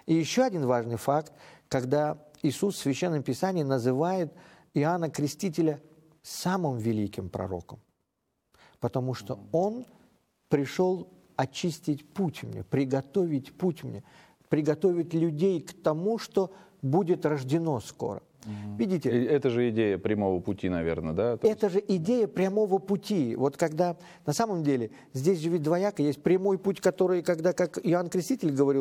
И еще один важный факт, когда Иисус в Священном Писании называет Иоанна Крестителя самым великим пророком, потому что он пришел очистить путь мне, приготовить путь мне, приготовить людей к тому, что будет рождено скоро. Видите? Это же идея прямого пути, наверное, да? Это же идея прямого пути. Вот когда, на самом деле, здесь же ведь двояко, есть прямой путь, который, когда, как Иоанн Креститель говорил,